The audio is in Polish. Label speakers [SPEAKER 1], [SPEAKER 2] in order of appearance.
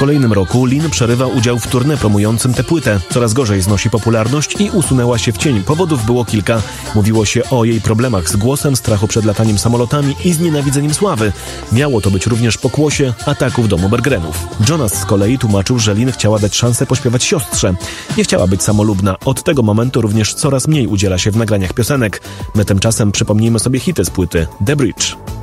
[SPEAKER 1] kolejnym roku Lin przerywa udział w tournée promującym tę płytę. Coraz gorzej znosi popularność i usunęła się w cień. Powodów było kilka. Mówiło się o jej problemach z głosem, strachu przed lataniem samolotami i znienawidzeniem sławy. Miało to być również pokłosie ataku w domu Bergrenów. Jonas z kolei tłumaczył, że Lin chciała dać szansę pośpiewać siostrze. Nie chciała być samolubna. Od tego momentu również coraz mniej udziela się w nagraniach piosenek. My tymczasem przypomnijmy sobie hity z płyty The Bridge.